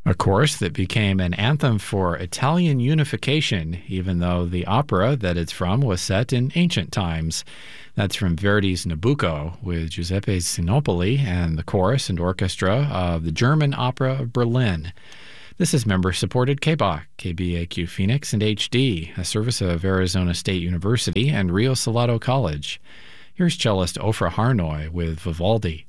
A chorus that became an anthem for Italian unification, even though the opera that it's from was set in ancient times. That's from Verdi's Nabucco with Giuseppe Sinopoli and the chorus and orchestra of the German Opera of Berlin. This is member-supported KBAQ, KBAQ Phoenix, and HD, a service of Arizona State University and Rio Salado College. Here's cellist Ofra Harnoy with Vivaldi.